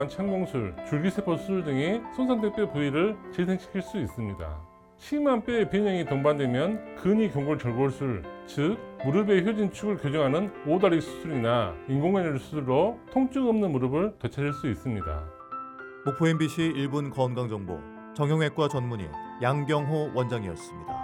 창공술, 줄기세포 수술 등이 손상된 뼈 부위를 재생시킬 수 있습니다. 심한 뼈의 변형이 동반되면 근위경골 절골술, 즉 무릎의 효진축을 교정하는 오다리 수술이나 인공관절 수술로 통증 없는 무릎을 되찾을 수 있습니다. 목포 MBC 1분 건강정보 정형외과 전문의 양경호 원장이었습니다.